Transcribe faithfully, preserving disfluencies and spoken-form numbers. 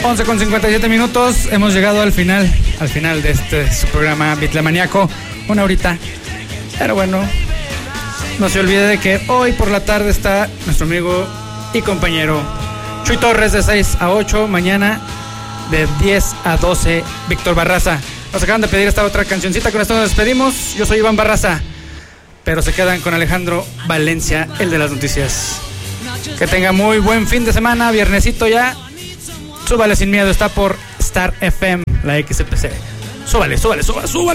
once con cincuenta y siete minutos, hemos llegado al final, al final de este su programa Bitlamaniaco, una horita, pero bueno, no se olvide de que hoy por la tarde está nuestro amigo y compañero Chuy Torres de seis a ocho, mañana de diez a doce, Víctor Barraza. Nos acaban de pedir esta otra cancioncita, con esto nos despedimos. Yo soy Iván Barraza, pero se quedan con Alejandro Valencia, el de las noticias. Que tenga muy buen fin de semana, viernesito ya. Súbale sin miedo, está por Star F M, la X P C. Súbale, súbale, súbale, súbale.